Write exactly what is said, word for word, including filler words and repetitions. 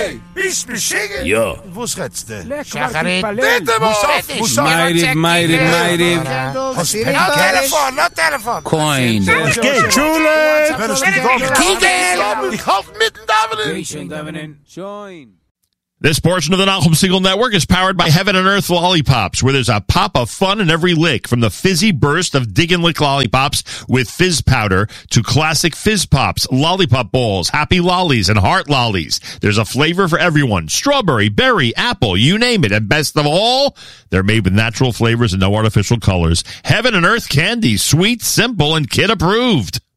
Hey, bist beschingen? Ja. Wo schätzt du? Shacharit. Bitte, Musaf, Musaf. Meirit, Meirit, Meirit. No telefoon, no telefoon. Coin. Okay, Schule. Wenn es die Woche Kegel. Ich halt mitten da. Join. This portion of the Nachum Segal Network is powered by Heaven and Earth Lollipops, where there's a pop of fun in every lick, from the fizzy burst of Dig and Lick lollipops with fizz powder to classic fizz pops, lollipop balls, happy lollies, and heart lollies. There's a flavor for everyone. Strawberry, berry, apple, you name it. And best of all, they're made with natural flavors and no artificial colors. Heaven and Earth candy, sweet, simple, and kid approved.